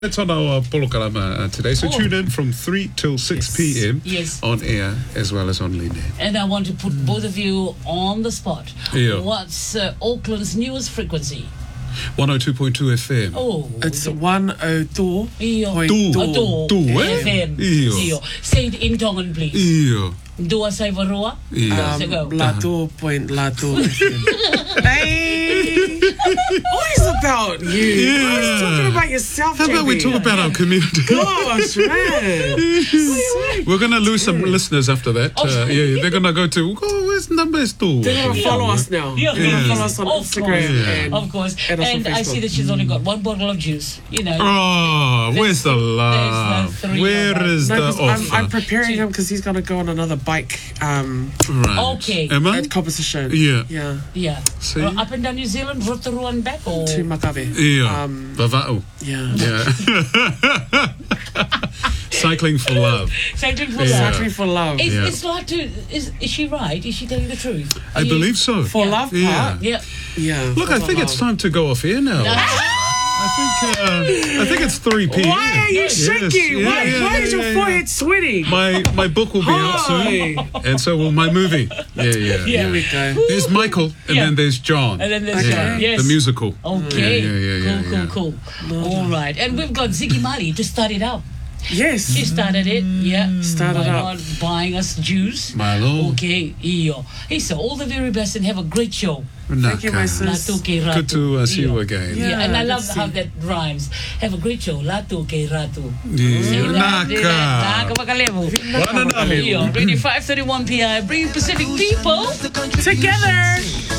It's on our Polokalama today, so tune in from 3 till 6 p.m. Yes. on air as well as on Line. And I want to put both of you on the spot. Yeah. What's Auckland's newest frequency? 102.2 FM. Oh, It's 102.2 FM. Iyo. Say it in Tongan, please. Iyo. Dua sai varua. Yeah. So go. Lato FM. Hey! Always about you. Always talking about yourself. How about we JB? talk about our community? Gosh, man. We're going to lose some listeners after that. They're going to go to, where's number two? They're going to follow us now. Yeah. They're going to follow us on Of Instagram. course. And Of course. And, us on And I see Facebook. that she's only got one bottle of juice. You know. Oh, where's the love? there's the three Where of us. is No, the 'cause offer? I'm preparing him because he's going to go on another bike Right. Okay. Emma? at competition. Yeah. Yeah. Yeah. See? Up and down New Zealand, Rotorua and back, or To Makabe. Yeah. Vava'u. Yeah. Yeah. Cycling for love. cycling for Yeah. love. Cycling for love. Yeah. It's like to. Is she right? Is she telling the truth? I believe so. For Yeah. love part. Yeah. Yeah. Yeah. Look, I think it's time to go off air now. I think it's 3 p.m. Why are you Yes. shaking? Yeah, Why yeah, is your yeah, forehead sweating? My book will be out soon, and so will my movie. Yeah. Here we go. There's Michael, and Yeah. then there's John. And then there's yeah, John. Yes. the musical. Okay. Yeah. Cool. All right. And we've got Ziggy Mali to start it up. Yes. She started it. Yeah. Started By up. not buying us juice. Milo. Okay. Iyo. Hey, so all the very best and have a great show. Thank you, my Naka. sis. Latu ke ratu. Good to see you Iyo. again. Yeah, and I good love to how see that rhymes. Have a great show. Latu ke ratu. Yeah. Naka Naka. makalevu. Wananamu. Iyo. Ready 5:31 p.m. Bring Pacific people Together.